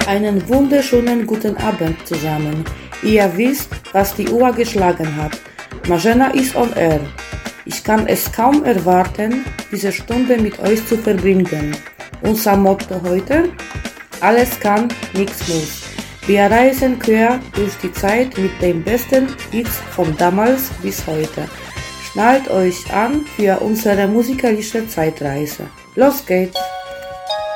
Einen wunderschönen guten Abend zusammen. Ihr wisst, was die Uhr geschlagen hat. Marzena ist on air. Ich kann es kaum erwarten, diese Stunde mit euch zu verbringen. Unser Motto heute? Alles kann, nichts muss. Wir reisen quer durch die Zeit mit den besten Hits von damals bis heute. Schnallt euch an für unsere musikalische Zeitreise. Los geht's!